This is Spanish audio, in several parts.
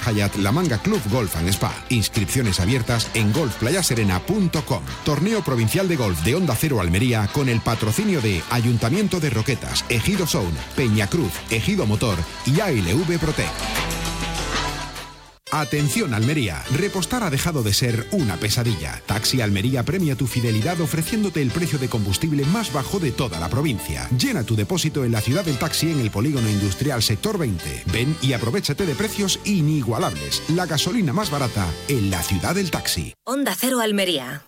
Hyatt La Manga Club Golf and Spa. Inscripciones abiertas en golfplayaserena.com. Torneo Provincial de Golf de Onda Cero Almería con el patrocinio de Ayuntamiento de Roquetas, Ejido Sound, Peñacruz, Ejido Motor y ALV Protec. Atención Almería, repostar ha dejado de ser una pesadilla. Taxi Almería premia tu fidelidad ofreciéndote el precio de combustible más bajo de toda la provincia. Llena tu depósito en la ciudad del taxi en el polígono industrial sector 20. Ven y aprovéchate de precios inigualables. La gasolina más barata en la ciudad del taxi. Onda Cero Almería.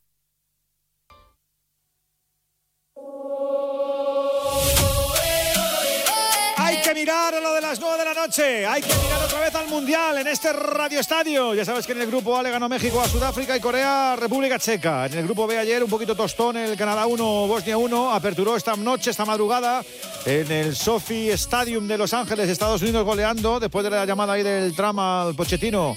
Hay que mirar a lo de las 9 de la noche. Hay que mirar otra vez al Mundial en este Radio Estadio. Ya sabes que en el grupo A le ganó México a Sudáfrica y Corea a República Checa. En el grupo B ayer un poquito tostón el Canadá 1, Bosnia 1. Aperturó esta noche, esta madrugada, en el SoFi Stadium de Los Ángeles, Estados Unidos goleando después de la llamada ahí del trama al Pochettino.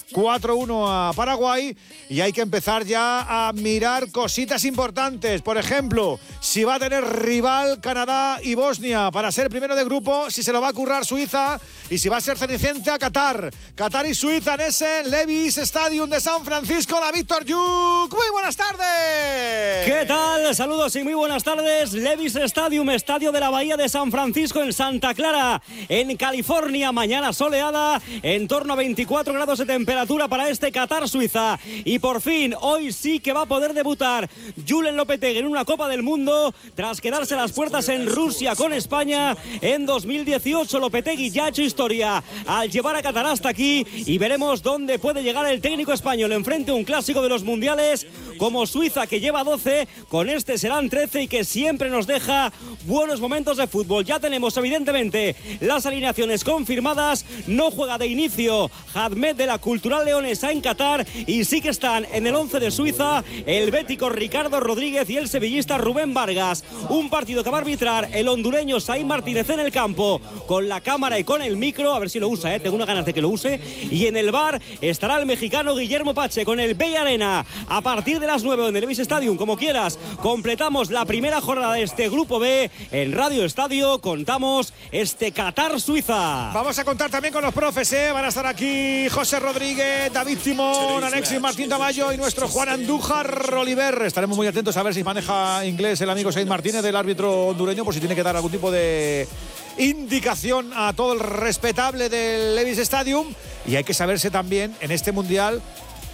4-1 a Paraguay y hay que empezar ya a mirar cositas importantes. Por ejemplo, si va a tener rival Canadá y Bosnia para ser primero de grupo, si se lo va a currar Suiza y si va a ser cenicienta Qatar. Qatar y Suiza en ese Levi's Stadium de San Francisco. La Víctor Yuk. Muy buenas tardes. ¿Qué tal? Saludos y muy buenas tardes. Levi's Stadium, estadio de la Bahía de San Francisco en Santa Clara, en California. Mañana soleada, en torno a 24 grados de temperatura para este Qatar-Suiza. Y por fin, hoy sí que va a poder debutar Julen Lopetegui en una Copa del Mundo tras quedarse las puertas en Rusia con España en 2018. Lopetegui ya ha hecho historia al llevar a Qatar hasta aquí y veremos dónde puede llegar el técnico español. Enfrente un clásico de los mundiales como Suiza, que lleva 12, con este serán 13 y que siempre nos deja buenos momentos de fútbol. Ya tenemos evidentemente las alineaciones confirmadas. No juega de inicio Hadmed de la Cultural Leonesa en Qatar y sí que están en el 11 de Suiza el bético Ricardo Rodríguez y el sevillista Rubén Vargas. Un partido que va a arbitrar el hondureño Saín Martínez en el campo con la cámara y con el micro, a ver si lo usa, tengo unas ganas de que lo use. Y en el bar estará el mexicano Guillermo Pache con el Bay Arena a partir de las 9 en el Levi's Stadium. Como quieras, completamos la primera jornada de este grupo B en Radio Estadio. Contamos este Qatar-Suiza. Vamos a contar también con los profes, van a estar aquí José Rodríguez, David Simón, Alexis Martín Tamayo y nuestro Juan Andújar Oliver. Estaremos muy atentos a ver si maneja inglés el amigo Saín Martínez, del árbitro hondureño, por si tiene que dar algún tipo de indicación a todo el respetable del Levi's Stadium. Y hay que saberse también en este mundial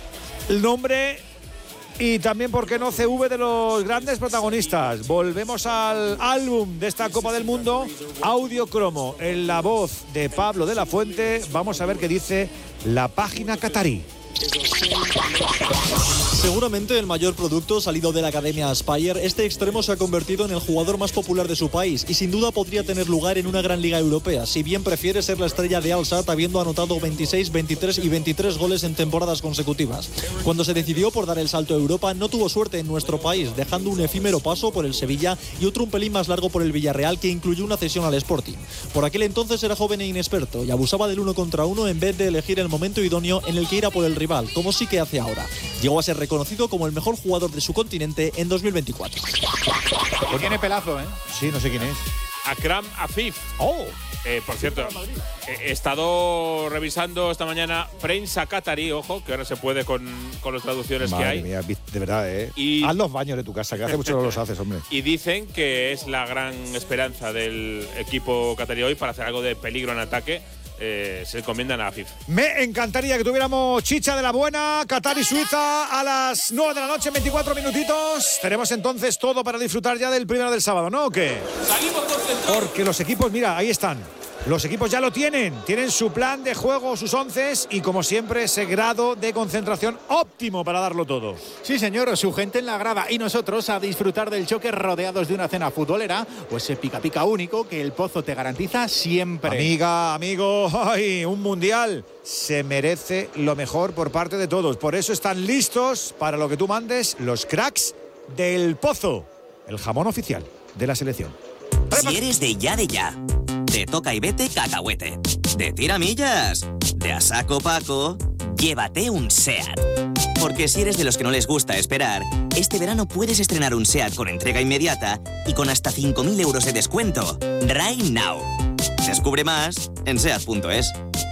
el nombre y también, ¿por qué no?, CV de los grandes protagonistas. Volvemos al álbum de esta Copa del Mundo, Audio Cromo, en la voz de Pablo de la Fuente. Vamos a ver qué dice la página catarí. Seguramente el mayor producto salido de la Academia Aspire, este extremo se ha convertido en el jugador más popular de su país y sin duda podría tener lugar en una gran liga europea, si bien prefiere ser la estrella de Al Sadd, habiendo anotado 26, 23 y 23 goles en temporadas consecutivas. Cuando se decidió por dar el salto a Europa, no tuvo suerte en nuestro país, dejando un efímero paso por el Sevilla y otro un pelín más largo por el Villarreal, que incluyó una cesión al Sporting. Por aquel entonces era joven e inexperto y abusaba del 1 contra 1 en vez de elegir el momento idóneo en el que ir a por el rival, como sí que hace ahora. Llegó a ser reconocido como el mejor jugador de su continente en 2024. Pues tiene pelazo, Sí, no sé quién es. Akram Afif. Oh. Por cierto, he estado revisando esta mañana prensa catarí, ojo, que ahora se puede con las traducciones que hay. Madre mía, de verdad, Y haz los baños de tu casa, que hace mucho no los haces, hombre. Y dicen que es la gran esperanza del equipo catarí hoy para hacer algo de peligro en ataque. Se encomiendan a Afif. Me encantaría que tuviéramos chicha de la buena. Qatar y Suiza a las 9 de la noche, 24 minutitos. Tenemos entonces todo para disfrutar ya del primero del sábado, ¿no? ¿O qué? Salimos concentrados. Porque los equipos, mira, ahí están. Los equipos ya lo tienen su plan de juego, sus onces y, como siempre, ese grado de concentración óptimo para darlo todo. Sí, señor, su gente en la grada y nosotros a disfrutar del choque rodeados de una cena futbolera o ese pica-pica único que el Pozo te garantiza siempre. Amiga, amigo, ¡ay! Un mundial se merece lo mejor por parte de todos. Por eso están listos para lo que tú mandes los cracks del Pozo, el jamón oficial de la selección. Si eres de ya, te toca y vete cacahuete. De tiramillas, de a saco Paco, llévate un SEAT. Porque si eres de los que no les gusta esperar, este verano puedes estrenar un SEAT con entrega inmediata y con hasta 5.000 euros de descuento. Right now. Descubre más en SEAT.es.